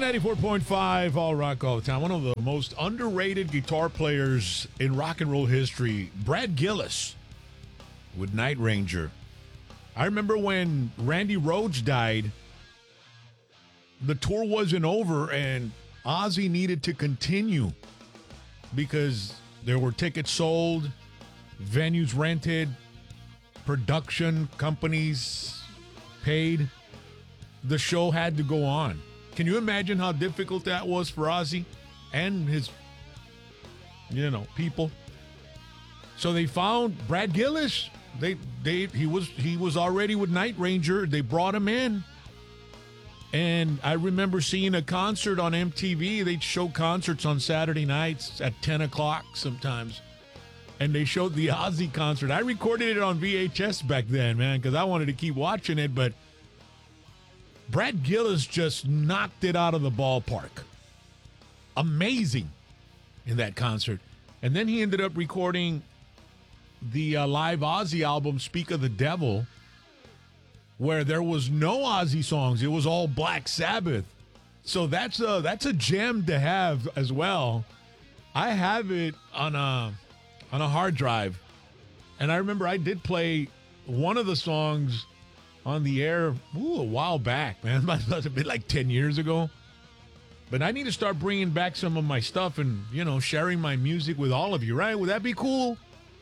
Q94.5, All Rock All the Time. One of the most underrated guitar players in rock and roll history, Brad Gillis with Night Ranger. I remember when Randy Rhoads died, the tour wasn't over and Ozzy needed to continue because there were tickets sold, venues rented, production companies paid. The show had to go on. Can you imagine how difficult that was for Ozzy and his, people? So they found Brad Gillis. He was already with Night Ranger. They brought him in. And I remember seeing a concert on MTV. They'd show concerts on Saturday nights at 10 o'clock sometimes. And they showed the Ozzy concert. I recorded it on VHS back then, man, because I wanted to keep watching it. But Brad Gillis just knocked it out of the ballpark. Amazing in that concert. And then he ended up recording the live Ozzy album, Speak of the Devil, where there was no Ozzy songs. It was all Black Sabbath. So that's a gem to have as well. I have it on a hard drive. And I remember I did play one of the songs on the air a while back, man. It must have been like 10 years ago. But I need to start bringing back some of my stuff and, sharing my music with all of you, right? Would that be cool?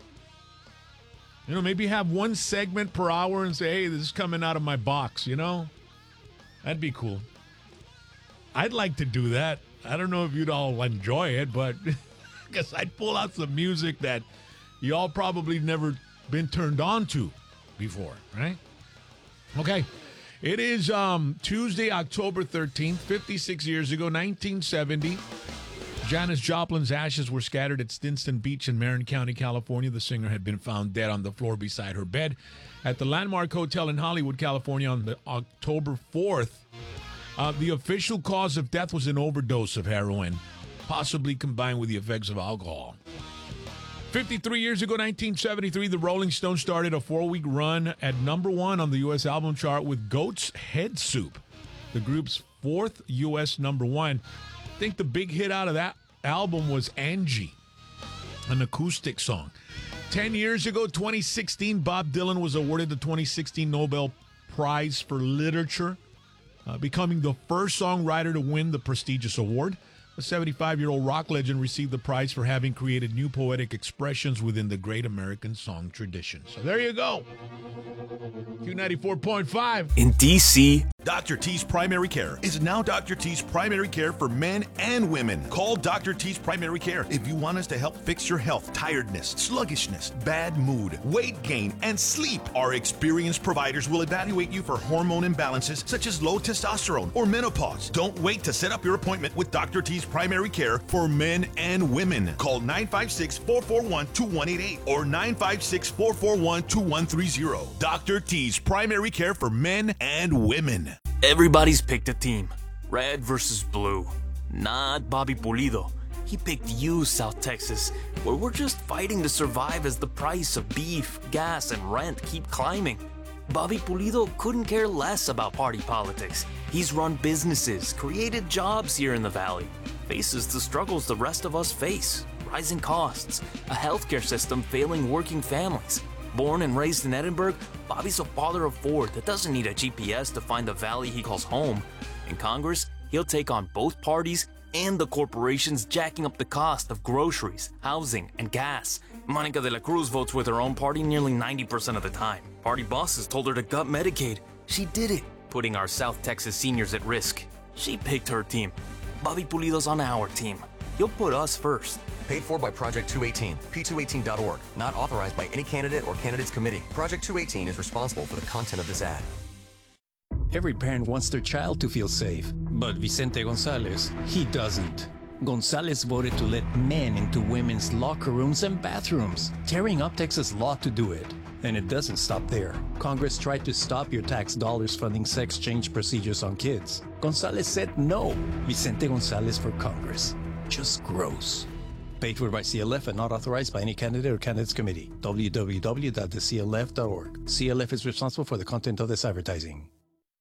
Maybe have one segment per hour and say, hey, this is coming out of my box, That'd be cool. I'd like to do that. I don't know if you'd all enjoy it, but I guess I'd pull out some music that you all probably never been turned on to before, right? Okay, it is Tuesday, October 13th, 56 years ago, 1970. Janis Joplin's ashes were scattered at Stinson Beach in Marin County, California. The singer had been found dead on the floor beside her bed at the Landmark Hotel in Hollywood, California on October 4th. The official cause of death was an overdose of heroin, possibly combined with the effects of alcohol. 53 years ago, 1973, the Rolling Stones started a 4-week run at number 1 on the U.S. album chart with Goat's Head Soup, the group's 4th U.S. number 1. I think the big hit out of that album was Angie, an acoustic song. 10 years ago, 2016, Bob Dylan was awarded the 2016 Nobel Prize for Literature, becoming the first songwriter to win the prestigious award. A 75-year-old rock legend received the prize for having created new poetic expressions within the great American song tradition. So there you go. Q94.5. In D.C., Dr. T's Primary Care is now Dr. T's Primary Care for men and women. Call Dr. T's Primary Care if you want us to help fix your health, tiredness, sluggishness, bad mood, weight gain, and sleep. Our experienced providers will evaluate you for hormone imbalances such as low testosterone or menopause. Don't wait to set up your appointment with Dr. T's Primary Care for men and women. Call 956-441-2188 or 956-441-2130. Dr. T's Primary Care for men and women. everybody's picked a team. Red versus blue. Not Bobby Pulido. He picked you, South Texas, where we're just fighting to survive as the price of beef, gas, and rent keep climbing. Bobby Pulido couldn't care less about party politics. He's run businesses, created jobs here in the Valley, faces the struggles the rest of us face. Rising costs, a healthcare system failing working families. Born and raised in Edinburgh, Bobby's a father of 4 that doesn't need a GPS to find the valley he calls home. In Congress, he'll take on both parties and the corporations jacking up the cost of groceries, housing, and gas. Monica de la Cruz votes with her own party nearly 90% of the time. Party bosses told her to gut Medicaid. She did it, putting our South Texas seniors at risk. She picked her team. Bobby Pulido's on our team. He'll put us first. Paid for by Project 218, p218.org. Not authorized by any candidate or candidates committee. Project 218 is responsible for the content of this ad. Every parent wants their child to feel safe, but Vicente Gonzalez, he doesn't. Gonzalez voted to let men into women's locker rooms and bathrooms, tearing up Texas law to do it. And it doesn't stop there. Congress tried to stop your tax dollars funding sex change procedures on kids. Gonzalez said no. Vicente Gonzalez for Congress. Just gross. Paid for by CLF and not authorized by any candidate or candidates committee. www.theclf.org. CLF is responsible for the content of this advertising.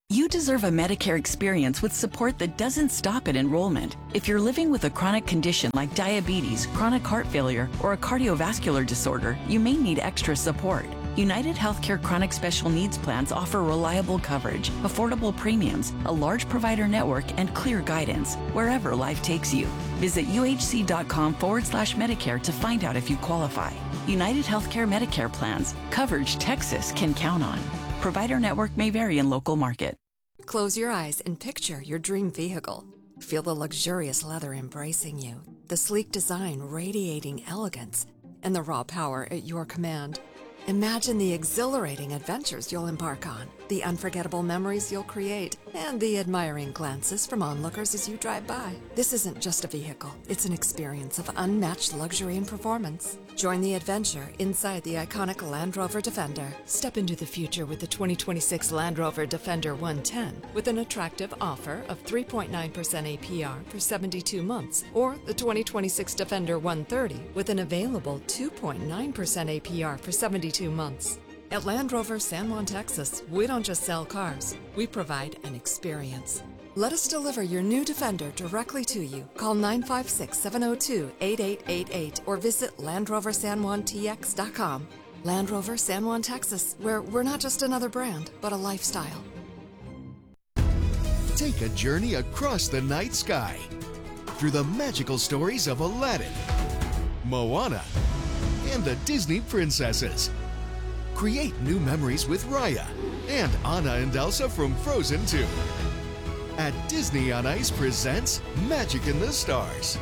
You deserve a Medicare experience with support that doesn't stop at enrollment. If you're living with a chronic condition like diabetes, chronic heart failure, or a cardiovascular disorder, you may need extra support. United Healthcare Chronic Special Needs Plans offer reliable coverage, affordable premiums, a large provider network, and clear guidance wherever life takes you. Visit uhc.com/Medicare to find out if you qualify. United Healthcare Medicare plans, coverage Texas can count on. Provider network may vary in local market. Close your eyes and picture your dream vehicle. Feel the luxurious leather embracing you, the sleek design radiating elegance, and the raw power at your command. Imagine the exhilarating adventures you'll embark on, the unforgettable memories you'll create, and the admiring glances from onlookers as you drive by. This isn't just a vehicle, it's an experience of unmatched luxury and performance. Join the adventure inside the iconic Land Rover Defender. Step into the future with the 2026 Land Rover Defender 110 with an attractive offer of 3.9% APR for 72 months, or the 2026 Defender 130 with an available 2.9% APR for 72 months. At Land Rover San Juan, Texas, we don't just sell cars, we provide an experience. Let us deliver your new Defender directly to you. Call 956-702-8888 or visit LandRoverSanJuanTX.com. Land Rover San Juan, Texas, where we're not just another brand, but a lifestyle. Take a journey across the night sky through the magical stories of Aladdin, Moana, and the Disney princesses. Create new memories with Raya and Anna and Elsa from Frozen 2. At Disney on Ice presents Magic in the Stars.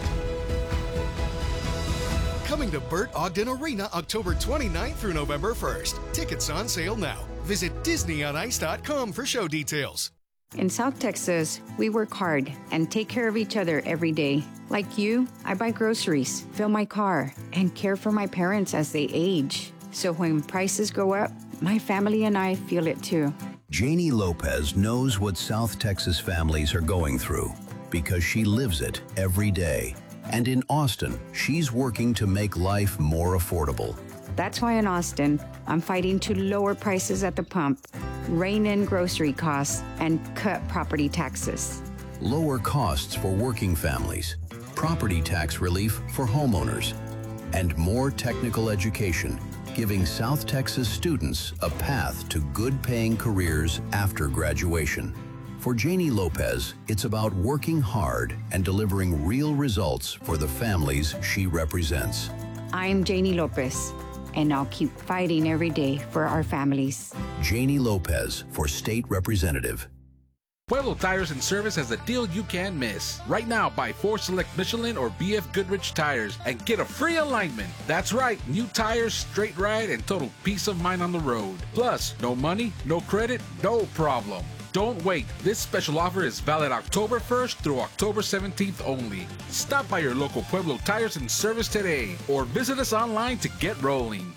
Coming to Burt Ogden Arena October 29th through November 1st. Tickets on sale now. Visit DisneyOnIce.com for show details. In South Texas, we work hard and take care of each other every day. Like you, I buy groceries, fill my car, and care for my parents as they age. So when prices go up, my family and I feel it too. Janie Lopez knows what South Texas families are going through because she lives it every day. And in Austin, she's working to make life more affordable. That's why in Austin, I'm fighting to lower prices at the pump, rein in grocery costs, and cut property taxes. Lower costs for working families, property tax relief for homeowners, and more technical education, giving South Texas students a path to good-paying careers after graduation. For Janie Lopez, it's about working hard and delivering real results for the families she represents. I'm Janie Lopez, and I'll keep fighting every day for our families. Janie Lopez for State Representative. Pueblo Tires and Service has a deal you can't miss. Right now, buy 4 select Michelin or BF Goodrich tires and get a free alignment. That's right, new tires, straight ride, and total peace of mind on the road. Plus, no money, no credit, no problem. Don't wait. This special offer is valid October 1st through October 17th only. Stop by your local Pueblo Tires and Service today or visit us online to get rolling.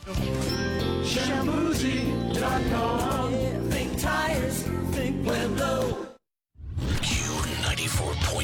Shamuzi.com. Think tires, think Pueblo. Q94.3.